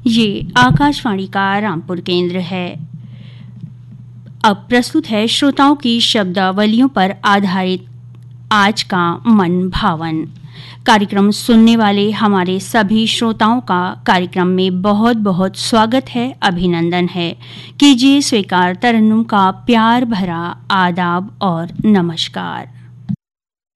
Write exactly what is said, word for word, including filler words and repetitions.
ये आकाशवाणी का रामपुर केंद्र है। अब प्रस्तुत है श्रोताओं की शब्दावलियों पर आधारित आज का मन भावन कार्यक्रम। सुनने वाले हमारे सभी श्रोताओं का कार्यक्रम में बहुत बहुत स्वागत है, अभिनंदन है। कीजिए स्वीकार तरन्नुम का प्यार भरा आदाब और नमस्कार।